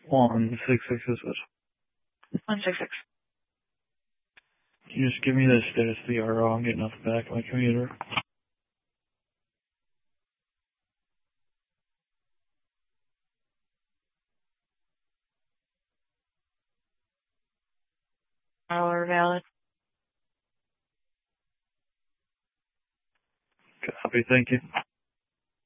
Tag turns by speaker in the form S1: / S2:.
S1: 166 is it?
S2: 166.
S1: Can you just give me the status of the RO? I'm getting off the back of my computer.
S2: Hour valid.
S1: Copy, thank you.